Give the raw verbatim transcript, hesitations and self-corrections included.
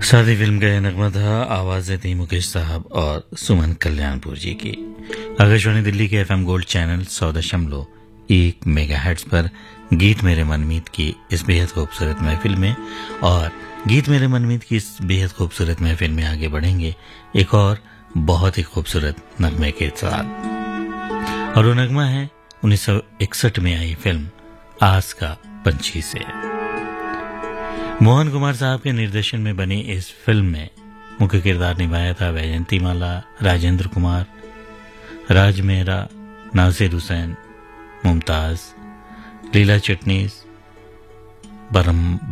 शादी फिल्म का यह नगमा था। आवाज़ें थी मुकेश साहब और सुमन कल्याणपुर जी की। आकाशवाणी दिल्ली के एफएम गोल्ड चैनल सौ दशमलव एक मेगा हेर्ट्ज पर गीत मेरे मनमीत की इस बेहद खूबसूरत महफिल में और गीत मेरे मनमीत की इस बेहद खूबसूरत महफिल में आगे बढ़ेंगे एक और बहुत ही खूबसूरत नगमे के साथ। और वो नगमा है उन्नीस सौ इकसठ में आई फिल्म आस का पंछी से। मोहन कुमार साहब के निर्देशन में बनी इस फिल्म में मुख्य किरदार निभाया था वैजयंती माला, राजेंद्र कुमार, राज मेहरा, नासिर हुसैन, मुमताज, लीला चिटनीस, बरम